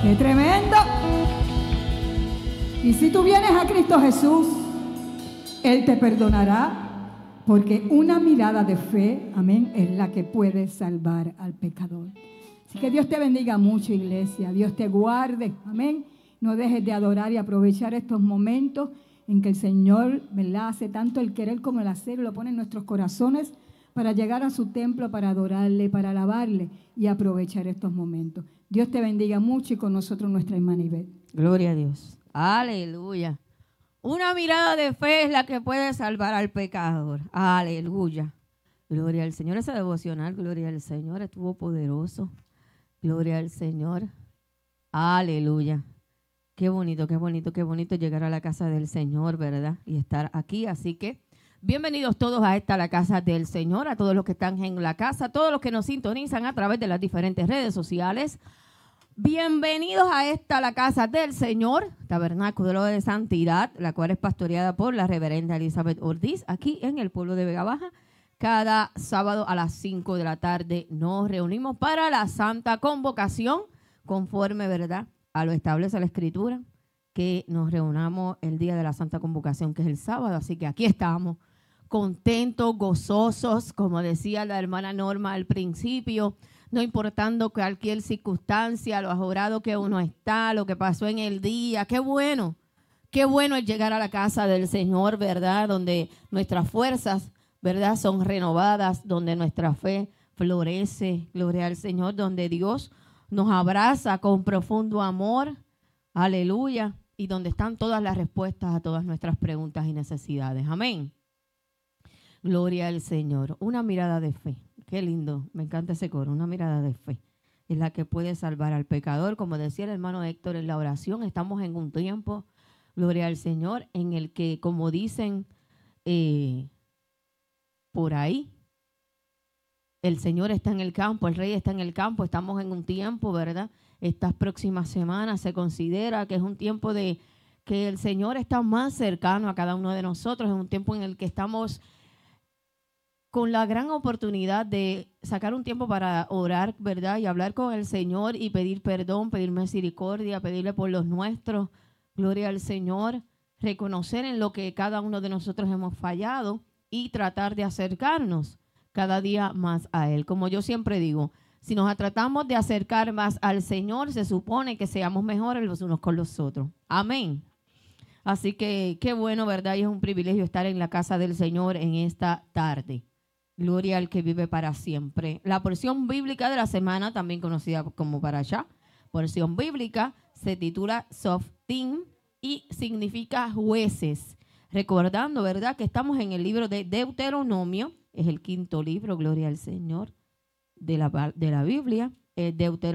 ¡Qué tremendo! Y si tú vienes a Cristo Jesús, Él te perdonará, porque una mirada de fe, amén, es la que puede salvar al pecador. Así que Dios te bendiga mucho, iglesia. Dios te guarde, amén. No dejes de adorar y aprovechar estos momentos en que el Señor, ¿verdad?, hace tanto el querer como el hacer, lo pone en nuestros corazones para llegar a su templo, para adorarle, para alabarle y aprovechar estos momentos. Dios te bendiga mucho y con nosotros nuestra hermana Ivette. Gloria a Dios. Aleluya. Una mirada de fe es la que puede salvar al pecador. Aleluya. Gloria al Señor. Esa devocional, gloria al Señor, estuvo poderoso. Gloria al Señor. Aleluya. Qué bonito, qué bonito, qué bonito llegar a la casa del Señor, ¿verdad? Y estar aquí. Así que bienvenidos todos a esta, la casa del Señor, a todos los que están en la casa, a todos los que nos sintonizan a través de las diferentes redes sociales. Bienvenidos a esta, la casa del Señor, Tabernáculo de Santidad, la cual es pastoreada por la reverenda Elizabeth Ortiz, aquí en el pueblo de Vega Baja. Cada sábado a las 5 de la tarde nos reunimos para la Santa Convocación, conforme, ¿verdad?, a lo establece la Escritura, que nos reunamos el día de la Santa Convocación, que es el sábado. Así que aquí estamos, contentos, gozosos, como decía la hermana Norma al principio, no importando cualquier circunstancia, lo ajorado que uno está, lo que pasó en el día. Qué bueno es llegar a la casa del Señor, ¿verdad?, donde nuestras fuerzas, ¿verdad?, son renovadas, donde nuestra fe florece, gloria al Señor, donde Dios nos abraza con profundo amor, aleluya, y donde están todas las respuestas a todas nuestras preguntas y necesidades. Amén. Gloria al Señor. Una mirada de fe. Qué lindo, me encanta ese coro. Una mirada de fe es la que puede salvar al pecador. Como decía el hermano Héctor en la oración, estamos en un tiempo, gloria al Señor, en el que, como dicen por ahí, el Señor está en el campo, el Rey está en el campo. Estamos en un tiempo, ¿verdad? Estas próximas semanas se considera que es un tiempo de que el Señor está más cercano a cada uno de nosotros. Es un tiempo en el que estamos con la gran oportunidad de sacar un tiempo para orar, ¿verdad?, y hablar con el Señor y pedir perdón, pedir misericordia, pedirle por los nuestros. Gloria al Señor. Reconocer en lo que cada uno de nosotros hemos fallado y tratar de acercarnos cada día más a Él. Como yo siempre digo, si nos tratamos de acercar más al Señor, se supone que seamos mejores los unos con los otros. Amén. Así que qué bueno, ¿verdad? Y es un privilegio estar en la casa del Señor en esta tarde. Gloria al que vive para siempre. La porción bíblica de la semana, también conocida como Parashá, porción bíblica, se titula Softim y significa jueces. Recordando, ¿verdad?, que estamos en el libro de Deuteronomio. Es el quinto libro, gloria al Señor, de la Biblia. Deuteronomio